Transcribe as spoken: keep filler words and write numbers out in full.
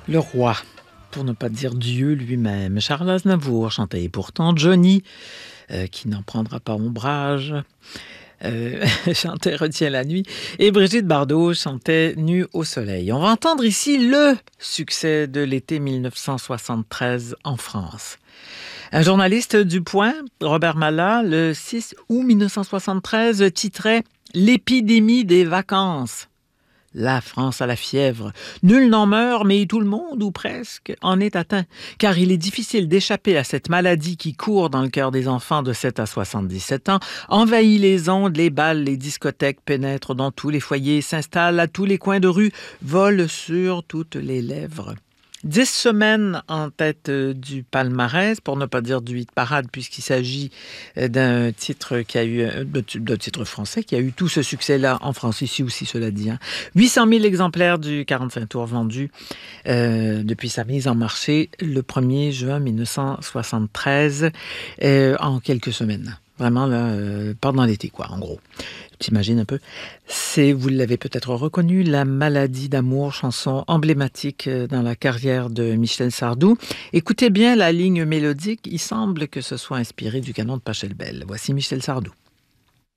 Le roi, pour ne pas dire Dieu lui-même. Charles Aznavour chantait et pourtant Johnny, euh, qui n'en prendra pas ombrage, euh, chantait Retiens la nuit. Et Brigitte Bardot chantait Nu au soleil. On va entendre ici le succès de l'été mille neuf cent soixante-treize en France. Un journaliste du Point, Robert Mallat, le six août mille neuf cent soixante-treize, titrait « L'épidémie des vacances ». La France a la fièvre. Nul n'en meurt, mais tout le monde, ou presque, en est atteint. Car il est difficile d'échapper à cette maladie qui court dans le cœur des enfants de sept à soixante-dix-sept ans, envahit les ondes, les bals, les discothèques, pénètre dans tous les foyers, s'installe à tous les coins de rue, vole sur toutes les lèvres. Dix semaines en tête du palmarès, pour ne pas dire du hit parade, puisqu'il s'agit d'un titre qui a eu, d'un titre français qui a eu tout ce succès-là en France, ici aussi, cela dit. Hein. huit cent mille exemplaires du quarante-cinq tours vendus euh, depuis sa mise en marché le premier juin mille neuf cent soixante-treize, euh, en quelques semaines. Vraiment, là, euh, pendant l'été, quoi, en gros. T'imagines un peu? C'est, vous l'avez peut-être reconnu, La maladie d'amour, chanson emblématique dans la carrière de Michel Sardou. Écoutez bien la ligne mélodique, il semble que ce soit inspiré du canon de Pachelbel. Voici Michel Sardou.